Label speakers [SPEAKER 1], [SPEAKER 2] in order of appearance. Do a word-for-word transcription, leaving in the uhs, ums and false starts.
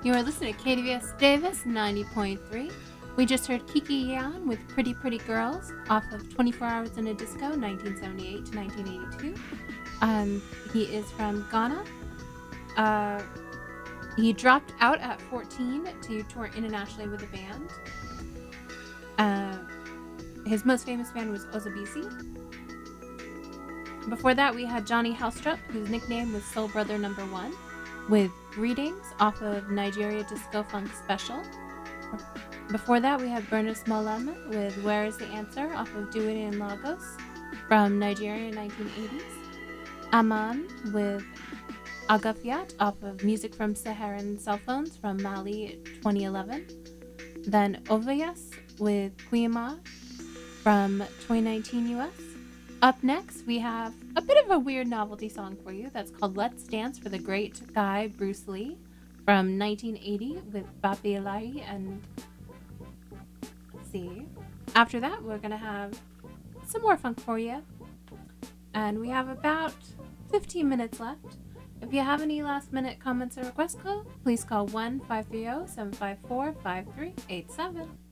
[SPEAKER 1] You are listening to K D V S Davis ninety point three. We just heard Kiki Yan with Pretty Pretty Girls off of twenty-four hours in a Disco, nineteen seventy-eight to nineteen eighty-two. Um, he is from Ghana. Uh, he dropped out at fourteen to tour internationally with the band. Uh, his most famous band was Ozabisi. Before that, we had Johnny Helstrup, whose nickname was Soul Brother Number One, with Greetings off of Nigeria Disco Funk Special. Before that, we had Bernice Malem with Where Is the Answer off of Do It in Lagos from Nigeria nineteen eighties. Aman with Agafiat off of Music from Saharan Cell Phones from Mali twenty eleven. Then Ovayas with Kuyima from twenty nineteen U S. Up next, we have a bit of a weird novelty song for you that's called Let's Dance for the Great Guy Bruce Lee from nineteen eighty with Bapi Elahi and let's see. After that, we're going to have some more funk for you. And we have about fifteen minutes left. If you have any last minute comments or requests, call, please call one five three zero, seven five four, five three eight seven.